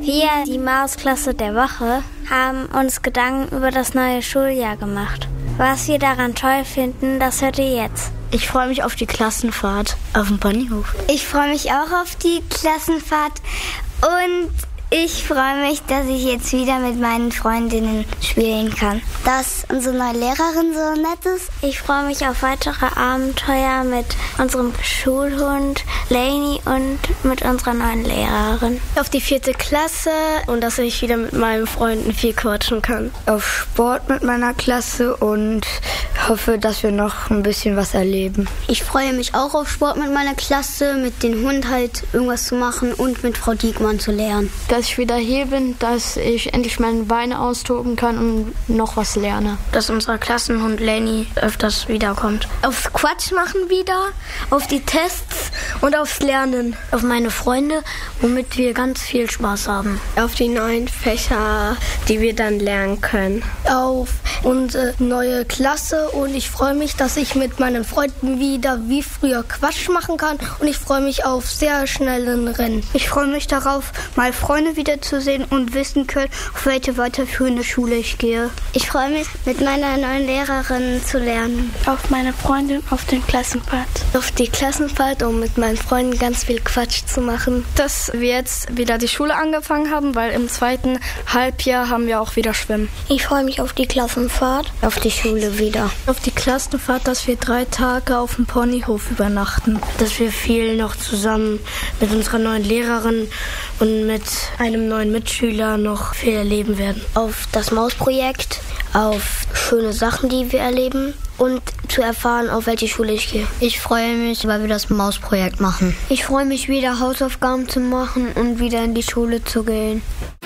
Wir, die Mausklasse der Woche, haben uns Gedanken über das neue Schuljahr gemacht. Was wir daran toll finden, das hört ihr jetzt. Ich freue mich auf die Klassenfahrt auf dem Ponyhof. Ich freue mich auch auf die Klassenfahrt und ich freue mich, dass ich jetzt wieder mit meinen Freundinnen spielen kann. Dass unsere neue Lehrerin so nett ist. Ich freue mich auf weitere Abenteuer mit unserem Schulhund Lainey und mit unserer neuen Lehrerin. Auf die 4. Klasse und dass ich wieder mit meinen Freunden viel quatschen kann. Auf Sport mit meiner Klasse und hoffe, dass wir noch ein bisschen was erleben. Ich freue mich auch auf Sport mit meiner Klasse, mit dem Hund halt irgendwas zu machen und mit Frau Diekmann zu lernen. Dass ich wieder hier bin, dass ich endlich meine Beine austoben kann und noch was lerne. Dass unser Klassenhund Lenny öfters wiederkommt. Aufs Quatsch machen wieder, auf die Tests und aufs Lernen. Auf meine Freunde, womit wir ganz viel Spaß haben. Auf die neuen Fächer, die wir dann lernen können. Auf unsere neue Klasse und ich freue mich, dass ich mit meinen Freunden wieder wie früher Quatsch machen kann und ich freue mich auf sehr schnellen Rennen. Ich freue mich darauf, mal Freunde wiederzusehen und wissen können, auf welche weiterführende Schule ich gehe. Ich freue mich, mit meiner neuen Lehrerin zu lernen. Auf meine Freundin, auf den Klassenfahrt. Auf die Klassenfahrt, um mit meinen Freunden ganz viel Quatsch zu machen. Dass wir jetzt wieder die Schule angefangen haben, weil im 2. Halbjahr haben wir auch wieder Schwimmen. Ich freue mich auf die Klassenfahrt. Auf die Schule wieder. Auf die Klassenfahrt, dass wir 3 Tage auf dem Ponyhof übernachten. Dass wir viel noch zusammen mit unserer neuen Lehrerin und mit einem neuen Mitschüler noch viel erleben werden. Auf das Mausprojekt, auf schöne Sachen, die wir erleben und zu erfahren, auf welche Schule ich gehe. Ich freue mich, weil wir das Mausprojekt machen. Ich freue mich wieder, Hausaufgaben zu machen und wieder in die Schule zu gehen.